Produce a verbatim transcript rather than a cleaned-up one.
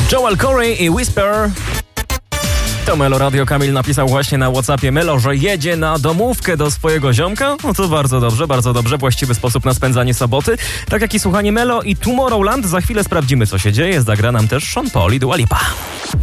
Joel Corey i Whisper. To Melo Radio. Kamil napisał właśnie na WhatsAppie Melo, że jedzie na domówkę do swojego ziomka. No to bardzo dobrze, bardzo dobrze. Właściwy sposób na spędzanie soboty. Tak jak i słuchanie Melo i Tomorrowland. Za chwilę sprawdzimy, co się dzieje. Zagra nam też Sean Paul i Dua Lipa.